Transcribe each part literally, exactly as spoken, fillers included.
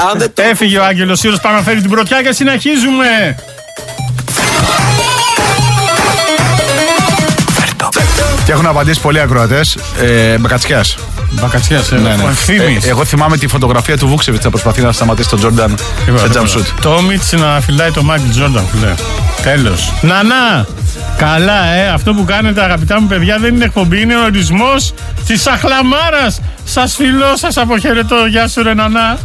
Έφυγε ο Άγγελος Ήρος, πάμε να φέρει την πρωτιά και συνεχίζουμε. Και έχουν απαντήσει πολλοί ακροατές. Ε, Μπακατσιάς. Μπακατσιάς, ε, ναι, ναι. ε, Εγώ θυμάμαι τη φωτογραφία του Βούξεβιτς να προσπαθεί να σταματήσει τον Τζόρνταν σε τζαμσούτ. Το Μίτς να φυλάει το Μάικλ Τζόρνταν, φίλε. Τέλος. Νανά! Καλά, ε, αυτό που κάνετε, αγαπητά μου παιδιά, δεν είναι εκπομπή, είναι ο ορισμός της αχλαμάρας. Σας φιλώ, σας αποχαιρετώ. Γεια σου, ρε Νανά.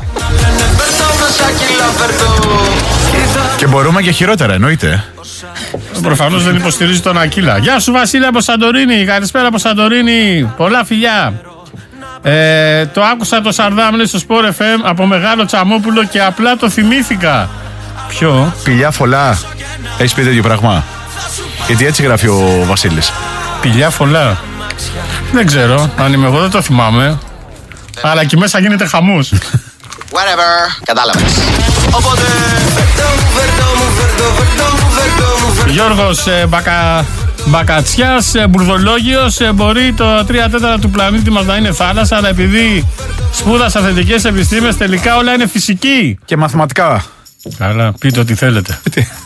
Και μπορούμε και χειρότερα, εννοείται. Προφανώς δεν υποστηρίζει τον Ακύλα. Γεια σου, Βασίλη από Σαντορίνη. Καλησπέρα από Σαντορίνη. Πολλά φιλιά. Ε, το άκουσα το Σαρδάμ, λέει, στο Sport εφ εμ από Μεγάλο Τσαμόπουλο και απλά το θυμήθηκα. Ποιο? Πηλιά φωλά. Έχεις πει τέτοιο πράγμα? Γιατί έτσι γράφει ο Βασίλης. Πηλιά φωλά. Δεν ξέρω. Αν είμαι εγώ δεν το θυμάμαι. Αλλά εκεί μέσα γίνεται χαμός. Whatever. Κατάλαβες. Οπότε... Γιώργος ε, Μπακα... Μπακατσιάς, ε, μπουρδολόγιος, ε, μπορεί το τρία τέταρτα του πλανήτη μας να είναι θάλασσα, αλλά επειδή σπούδασα θετικές επιστήμες, τελικά όλα είναι φυσική. Και μαθηματικά. Καλά, πείτε ό,τι θέλετε.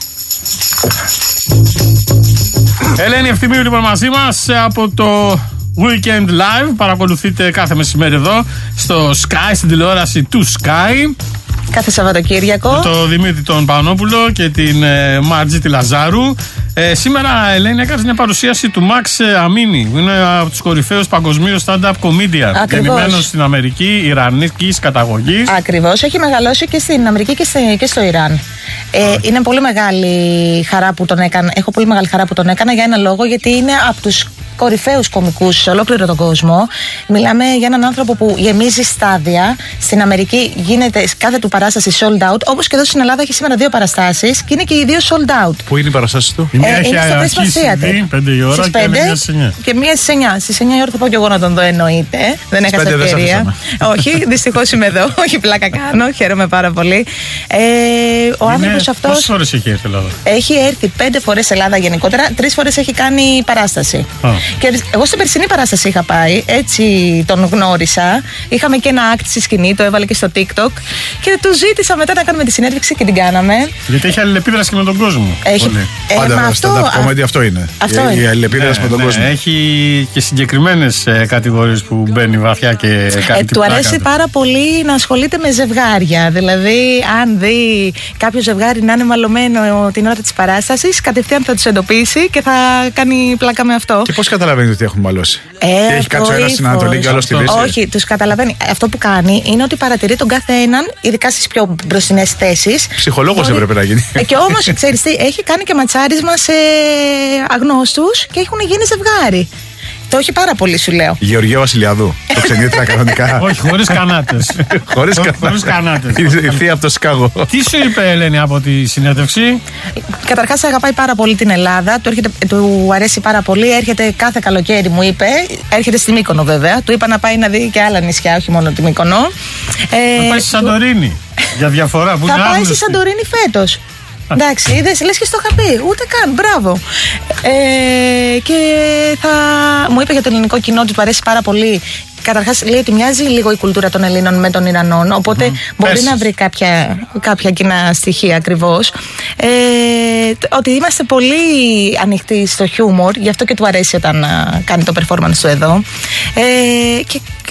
Ελένη Ευθυμίου λοιπόν μαζί μας από το Weekend Live. Παρακολουθείτε κάθε μεσημέρι εδώ στο Sky, στην τηλεόραση του Sky. Κάθε Σαββατοκύριακο. Με το Δημήτρη τον Πανόπουλο και την ε, Μάρτζη τη Λαζάρου. Ε, σήμερα, Ελένη, έκανε μια παρουσίαση του Μαξ Αμίνη, που είναι από τους κορυφαίους παγκοσμίως stand-up comedian. Γεννημένος στην Αμερική, Ιρανικής καταγωγής. Ακριβώς. Έχει μεγαλώσει και στην Αμερική και, στη, και στο Ιράν. Ε, είναι πολύ μεγάλη χαρά που τον έκανα. Έχω πολύ μεγάλη χαρά που τον έκανα για ένα λόγο, γιατί είναι από τους κορυφαίους κωμικούς σε ολόκληρο τον κόσμο. Μιλάμε για έναν άνθρωπο που γεμίζει στάδια. Στην Αμερική γίνεται κάθε του παράσταση sold out. Όπως και εδώ στην Ελλάδα έχει σήμερα δύο παραστάσεις και είναι και οι δύο sold out. Πού είναι οι παραστάσεις του? Η μία ε, έχει αρχίσει πέντε η ώρα και είναι μία στις εννιά. Και μία στις εννιά. Στις εννιά η ώρα θα πάω και εγώ να τον δω, εννοείται. Δεν έχασα ευκαιρία. Όχι, δυστυχώς είμαι εδώ. Όχι, πλάκα κάνω. Χαίρομαι πάρα πολύ. Ε, ο άνθρωπος αυτός. Πόσες φορές έχει έρθει Ελλάδα? Έχει έρθει πέντε φορές Ελλάδα γενικότερα. Τρεις φορές έχει κάνει παράσταση. Oh. Και εγώ στην περσινή παράσταση είχα πάει. Έτσι τον γνώρισα. Είχαμε και ένα act στη σκηνή, το έβαλε και στο TikTok. Και του ζήτησα μετά να κάνουμε τη συνέντευξη και την κάναμε. Γιατί έχει αλληλεπίδραση και με τον κόσμο. Έχει. Ε, Πάντα αυτό, stand-up comedy αυτό είναι. Αυτό η, είναι. η αλληλεπίδραση ναι, με τον ναι, κόσμο. Έχει και συγκεκριμένες ε, κατηγορίες που μπαίνει βαθιά και κάνει. Ε, του αρέσει του. πάρα πολύ να ασχολείται με ζευγάρια. Δηλαδή, αν δει κάποιο ζευγάρι να είναι μαλωμένο την ώρα της παράστασης, κατευθείαν θα τους εντοπίσει και θα κάνει πλάκα με αυτό. Και πώς καταλαβαίνει ότι έχουν μαλώσει? Ε, έχει κάτσει ο ένας στην Ανατολή και ο άλλος στη Δύση? Όχι, τους καταλαβαίνει. Αυτό που κάνει είναι ότι παρατηρεί τον κάθε έναν, ειδικά στις πιο μπροστινές θέσεις. Ψυχολόγος Μπορεί... έπρεπε να γίνει. Ε, και όμως, ξέρεις τι, έχει κάνει και ματσάρισμα σε αγνώστους και έχουν γίνει ζευγάρι. Το έχει πάρα πολύ, σου λέω. Γεωργία Βασιλιαδού. Το ξενύτρα κανονικά. Όχι, χωρίς κανάτες. Χωρίς κανάτες. Η θεία από το Σικάγο. Τι σου είπε, Ελένη, από τη συνέντευξη? Καταρχάς, αγαπάει πάρα πολύ την Ελλάδα. Του, έρχεται, του αρέσει πάρα πολύ. Έρχεται κάθε καλοκαίρι, μου είπε. Έρχεται στη Μύκονο, βέβαια. Του είπα να πάει να δει και άλλα νησιά, όχι μόνο τη Μύκονο. Θα ε, πάει στη Σαντορίνη. Για διαφορά που θα είναι πάει άγνωστη. στη Σαντορίνη φέτος. Εντάξει, είδες, λες και στο είχα πει. Ούτε καν, μπράβο. Ε, και θα μου είπε για το ελληνικό κοινό ότι του αρέσει πάρα πολύ. Καταρχάς, λέει ότι μοιάζει λίγο η κουλτούρα των Ελλήνων με των Ιρανών. Οπότε mm, μπορεί πες. να βρει κάποια, κάποια κοινά στοιχεία ακριβώς. Ε, ότι είμαστε πολύ ανοιχτοί στο χιούμορ, γι' αυτό και του αρέσει όταν α, κάνει το performance του εδώ. Ε, και